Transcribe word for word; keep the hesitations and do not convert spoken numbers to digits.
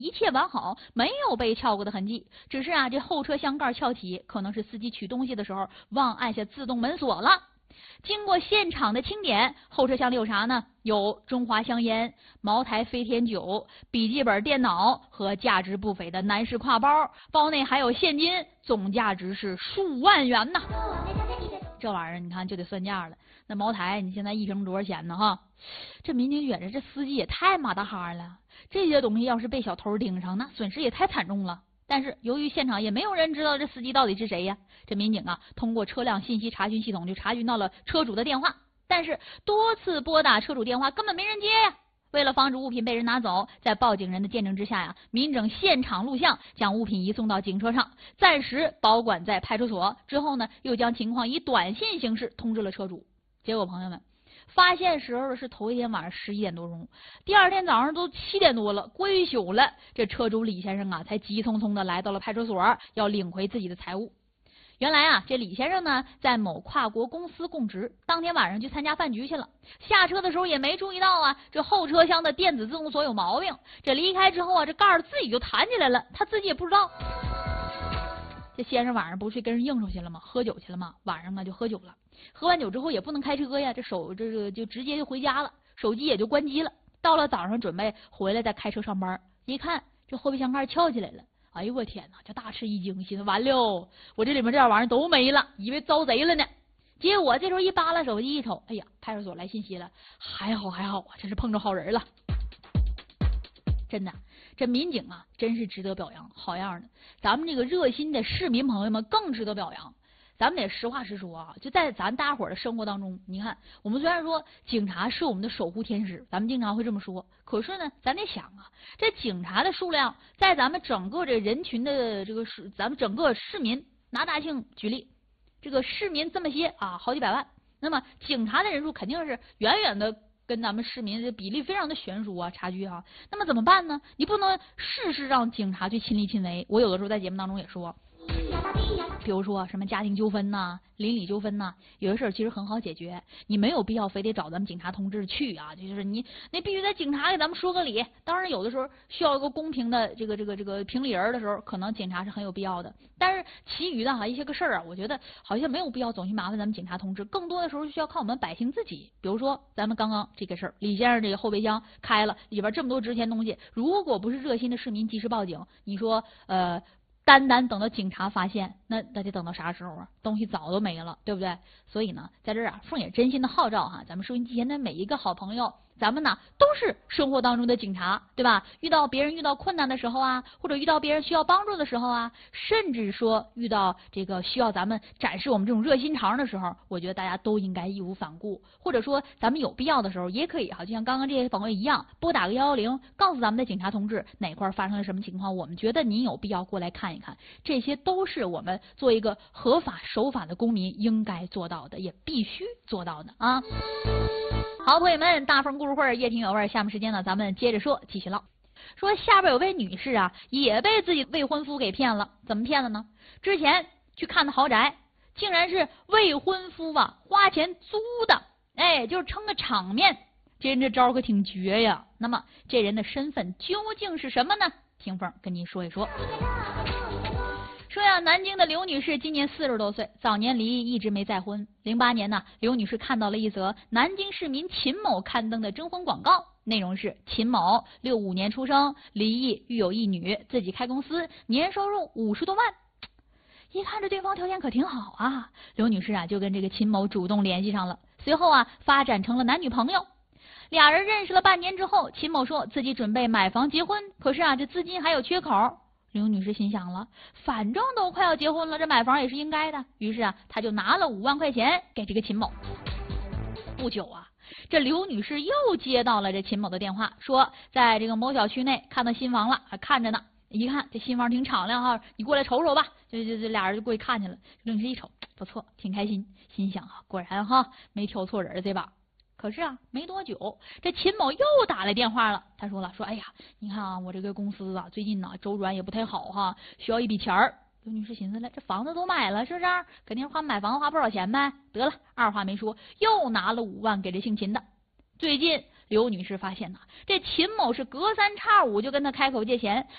一切完好，没有被撬过的痕迹。只是啊，这后车厢盖翘起，可能是司机取东西的时候忘按下自动门锁了。经过现场的清点，后车厢里有啥呢？有中华香烟、茅台飞天酒、笔记本电脑和价值不菲的男士挎包，包内还有现金，总价值是数万元呐。这玩意儿你看就得算价了。那茅台你现在一瓶多少钱呢？哈，这民警觉着这司机也太马大哈了，这些东西要是被小偷盯上，那损失也太惨重了。但是由于现场也没有人知道这司机到底是谁呀，这民警啊通过车辆信息查询系统就查询到了车主的电话，但是多次拨打车主电话根本没人接呀。为了防止物品被人拿走，在报警人的见证之下呀，民警现场录像，将物品移送到警车上，暂时保管在派出所。之后呢，又将情况以短信形式通知了车主。结果朋友们，发现时候是头一天晚上十一点多钟，第二天早上都七点多了，过一宿了，这车主李先生啊才急匆匆的来到了派出所，要领回自己的财物。原来啊，这李先生呢在某跨国公司供职，当天晚上去参加饭局去了，下车的时候也没注意到啊，这后车厢的电子自动锁有毛病。这离开之后啊，这盖儿自己就弹起来了，他自己也不知道。这先生晚上不是跟人应酬去了吗？喝酒去了吗？晚上啊就喝酒了，喝完酒之后也不能开车呀，这手这个就直接就回家了，手机也就关机了。到了早上准备回来再开车上班，一看这后备箱盖翘起来了。哎呦我天哪，这大吃一惊，心思完了，我这里面这点玩意儿都没了，以为遭贼了呢。结果这时候一扒拉手机一瞅，哎呀，派出所来信息了，还好还好啊，这是碰着好人了。真的，这民警啊真是值得表扬，好样的。咱们这个热心的市民朋友们更值得表扬。咱们得实话实说啊，就在咱大伙儿的生活当中，你看我们虽然说警察是我们的守护天使，咱们经常会这么说，可是呢咱得想啊，这警察的数量在咱们整个这人群的这个市，咱们整个市民，拿大庆举例，这个市民这么些啊，好几百万，那么警察的人数肯定是远远的跟咱们市民的比例非常的悬殊啊，差距啊。那么怎么办呢？你不能事事让警察去亲力亲为。我有的时候在节目当中也说，比如说什么家庭纠纷呐、啊、邻里纠纷呐、啊，有些事儿其实很好解决，你没有必要非得找咱们警察同志去啊，就是你那必须在警察给咱们说个理。当然有的时候需要一个公平的这个这个这个评理人的时候，可能警察是很有必要的。但是其余的哈一些个事儿啊，我觉得好像没有必要总去麻烦咱们警察同志，更多的时候需要靠我们百姓自己。比如说咱们刚刚这个事儿，李先生这个后备箱开了，里边这么多值钱东西，如果不是热心的市民及时报警，你说呃。单单等到警察发现，那那得等到啥时候啊？东西早都没了，对不对？所以呢，在这儿啊，凤也真心的号召哈，咱们收音机前的每一个好朋友，咱们呢都是生活当中的警察，对吧？遇到别人遇到困难的时候啊，或者遇到别人需要帮助的时候啊，甚至说遇到这个需要咱们展示我们这种热心肠的时候，我觉得大家都应该义无反顾，或者说咱们有必要的时候也可以哈，就像刚刚这些朋友一样，拨打个幺幺零，告诉咱们的警察同志哪块发生了什么情况，我们觉得您有必要过来看一看，这些都是我们做一个合法守法的公民应该做到的，也必须做到的啊。好，朋友们，大风故事会，夜听有味。下面时间呢，咱们接着说，继续唠。说下边有位女士啊，也被自己未婚夫给骗了。怎么骗的呢？之前去看的豪宅，竟然是未婚夫啊花钱租的，哎，就是撑个场面。这人这招可挺绝呀。那么这人的身份究竟是什么呢？听凤跟您说一说。说呀，南京的刘女士今年四十多岁，早年离异，一直没再婚。零八年呢，刘女士看到了一则南京市民秦某刊登的征婚广告，内容是秦某六五年出生，离异，育有一女，自己开公司，年收入五十多万。一看这对方条件可挺好啊，刘女士啊就跟这个秦某主动联系上了，随后啊发展成了男女朋友。俩人认识了半年之后，秦某说自己准备买房结婚，可是啊这资金还有缺口。刘女士心想了，反正都快要结婚了，这买房也是应该的。于是啊，她就拿了五万块钱给这个秦某。不久啊，这刘女士又接到了这秦某的电话，说在这个某小区内看到新房了，还看着呢。一看这新房挺敞亮哈，你过来瞅瞅吧。就就这俩人就过去看去了。刘女士一瞅，不错，挺开心，心想啊，果然哈没挑错人这把。可是啊，没多久，这秦某又打来电话了。他说了，说哎呀，你看啊，我这个公司啊，最近呢周转也不太好哈，需要一笔钱儿。刘女士寻思了，这房子都买了，是不是？肯定花买房花不少钱呗。得了，二话没说，又拿了五万给这姓秦的。最近刘女士发现呐，这秦某是隔三差五就跟他开口借钱，